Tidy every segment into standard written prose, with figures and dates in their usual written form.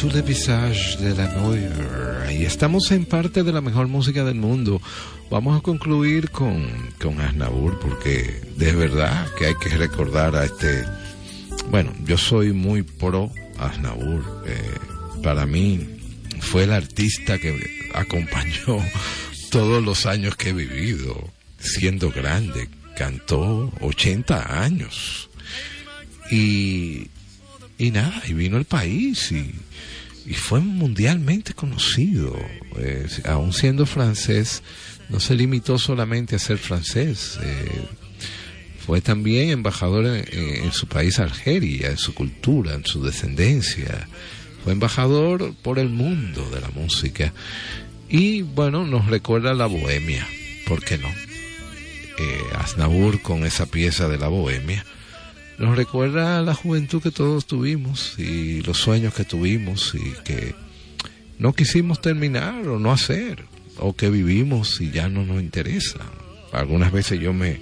Sous le visage de la Noire. Y estamos en parte de la mejor música del mundo. Vamos a concluir con Aznavour, porque de verdad que hay que recordar a este... Bueno, yo soy muy pro Aznavour. Para mí fue el artista que acompañó todos los años que he vivido, siendo grande. Cantó 80 años. Y nada, y vino al país y fue mundialmente conocido. Aún siendo francés, no se limitó solamente a ser francés. Fue también embajador en su país, Argelia, en su cultura, en su descendencia. Fue embajador por el mundo de la música. Y bueno, nos recuerda la bohemia, ¿por qué no? Aznavour con esa pieza de la bohemia nos recuerda la juventud que todos tuvimos y los sueños que tuvimos y que no quisimos terminar o no hacer, o que vivimos y ya no nos interesa. Algunas veces yo me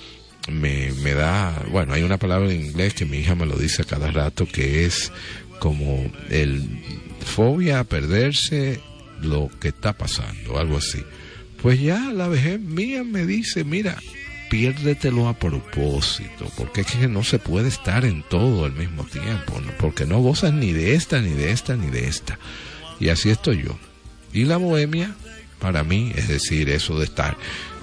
da, bueno, hay una palabra en inglés que mi hija me lo dice a cada rato, que es como el fobia a perderse lo que está pasando, algo así. Pues ya la vejez mía me dice, mira, piérdetelo a propósito, porque es que no se puede estar en todo al mismo tiempo, ¿no? Porque no gozas ni de esta, ni de esta, ni de esta. Y así estoy yo. Y la bohemia, para mí, es decir, eso de estar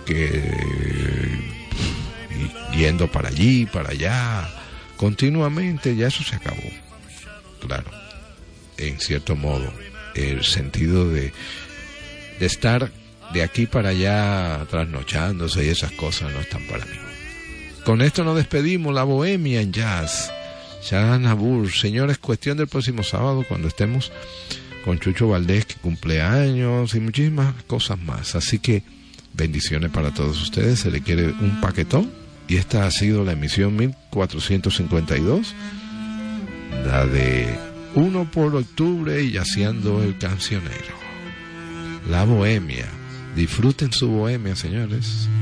yendo para allí, para allá, continuamente, ya eso se acabó. Claro, en cierto modo, el sentido de estar de aquí para allá trasnochándose y esas cosas no están para mí. Con esto nos despedimos, la bohemia en jazz. Aznavour, señores, cuestión del próximo sábado cuando estemos con Chucho Valdés, que cumple años, y muchísimas cosas más. Así que bendiciones para todos ustedes, se le quiere un paquetón. Y esta ha sido la emisión 1452, la de 1 por octubre y Yaceando el Cancionero. La bohemia. Disfruten su bohemia, señores.